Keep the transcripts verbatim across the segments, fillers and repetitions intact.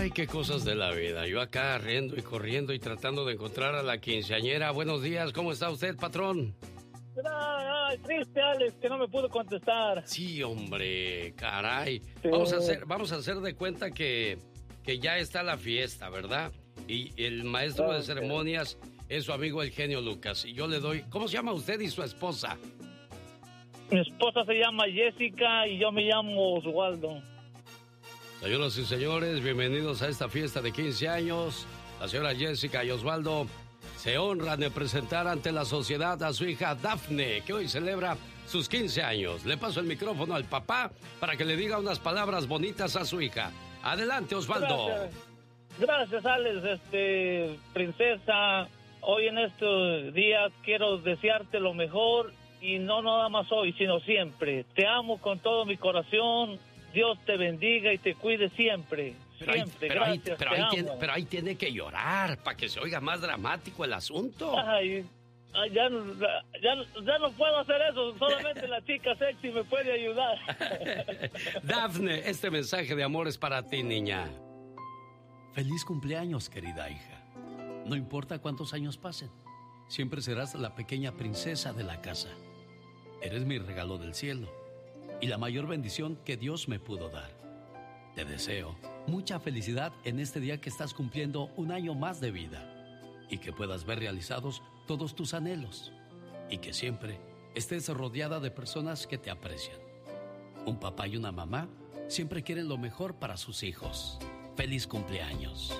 Ay, qué cosas de la vida. Yo acá riendo y corriendo y tratando de encontrar a la quinceañera. Buenos días, ¿cómo está usted, patrón? Ay, triste, Alex, que no me pudo contestar. Sí, hombre, caray. Sí. Vamos a hacer, vamos a hacer de cuenta que, que ya está la fiesta, ¿verdad? Y el maestro de ceremonias es su amigo el genio Lucas. Y yo le doy... ¿Cómo se llama usted y su esposa? Mi esposa se llama Jessica y yo me llamo Oswaldo. Señoras y señores, bienvenidos a esta fiesta de quince años. La señora Jessica y Osvaldo se honran de presentar ante la sociedad a su hija Dafne, que hoy celebra sus quince años. Le paso el micrófono al papá para que le diga unas palabras bonitas a su hija. Adelante, Osvaldo. Gracias, Gracias Alex, este, princesa. Hoy en estos días quiero desearte lo mejor y no nada más hoy, sino siempre. Te amo con todo mi corazón. Dios te bendiga y te cuide siempre. Pero siempre, ahí, pero gracias, ahí, pero, te ahí amo. tiene, pero ahí tiene que llorar para que se oiga más dramático el asunto. Ay, ay, ya, ya, ya no puedo hacer eso, solamente la chica sexy me puede ayudar. Dafne, este mensaje de amor es para ti, niña. Feliz cumpleaños, querida hija. No importa cuántos años pasen, siempre serás la pequeña princesa de la casa. Eres mi regalo del cielo y la mayor bendición que Dios me pudo dar. Te deseo mucha felicidad en este día que estás cumpliendo un año más de vida y que puedas ver realizados todos tus anhelos y que siempre estés rodeada de personas que te aprecian. Un papá y una mamá siempre quieren lo mejor para sus hijos. ¡Feliz cumpleaños!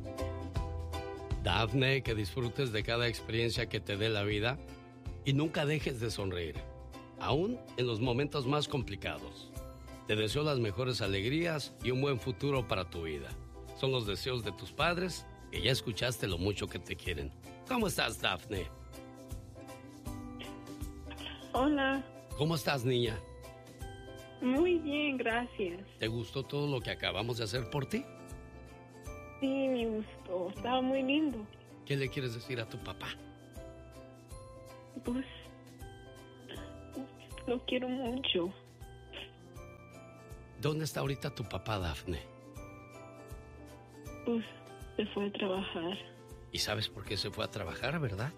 Dafne, que disfrutes de cada experiencia que te dé la vida y nunca dejes de sonreír, aún en los momentos más complicados. Te deseo las mejores alegrías y un buen futuro para tu vida. Son los deseos de tus padres y ya escuchaste lo mucho que te quieren. ¿Cómo estás, Dafne? Hola. ¿Cómo estás, niña? Muy bien, gracias. ¿Te gustó todo lo que acabamos de hacer por ti? Sí, me gustó. Estaba muy lindo. ¿Qué le quieres decir a tu papá? Pues lo quiero mucho. ¿Dónde está ahorita tu papá, Dafne? Pues se fue a trabajar. ¿Y sabes por qué se fue a trabajar, verdad?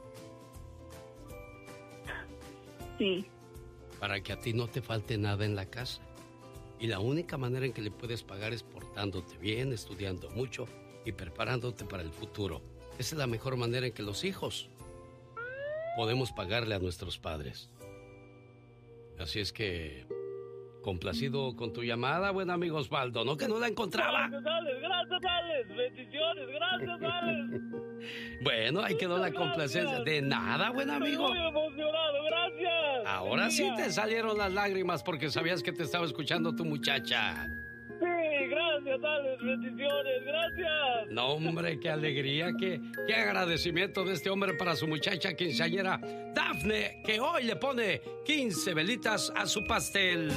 Sí. Para que a ti no te falte nada en la casa. Y la única manera en que le puedes pagar es portándote bien, estudiando mucho y preparándote para el futuro. Esa es la mejor manera en que los hijos podemos pagarle a nuestros padres. Así es que, complacido con tu llamada, buen amigo Osvaldo, ¿no? Que no la encontraba. Gracias, Alex, gracias, Alex. Bendiciones, gracias, Alex. Bueno, ahí quedó la complacencia. De nada, buen amigo. Estoy muy emocionado, gracias. Ahora sí te salieron las lágrimas porque sabías que te estaba escuchando tu muchacha. Sí, gracias, Alex, bendiciones, gracias. No, hombre, qué alegría, qué, qué agradecimiento de este hombre para su muchacha quinceañera Dafne, que hoy le pone quince velitas a su pastel.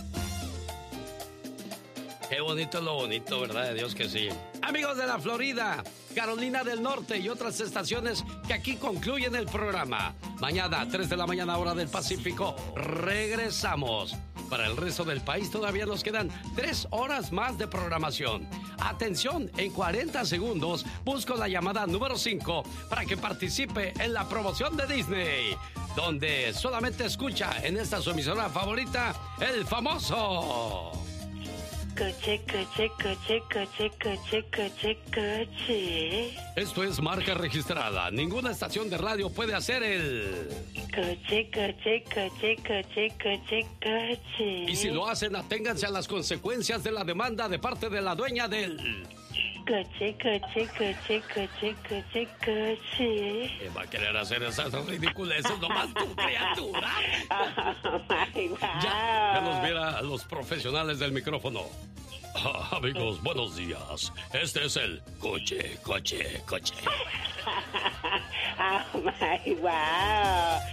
Qué bonito es lo bonito, ¿verdad? De Dios que sí. Amigos de la Florida, Carolina del Norte y otras estaciones que aquí concluyen el programa. Mañana, tres de la mañana, hora del Pacífico, regresamos. Para el resto del país todavía nos quedan tres horas más de programación. Atención, en cuarenta segundos busco la llamada número cinco para que participe en la promoción de Disney, donde solamente escucha en esta su emisora favorita, El Famoso. Coche, coche, coche, coche, coche, coche, coche. Esto es marca registrada. Ninguna estación de radio puede hacer el... Coche, coche, coche, coche, coche, coche. Y si lo hacen, aténganse a las consecuencias de la demanda de parte de la dueña del... Coche, coche, coche, coche, coche, coche. ¿Qué va a querer hacer esas ridiculeces nomás tu criatura? Ay, wow. Ya, ya los viera a los profesionales del micrófono. Ah, amigos, buenos días. Este es el coche, coche, coche. Oh my, wow.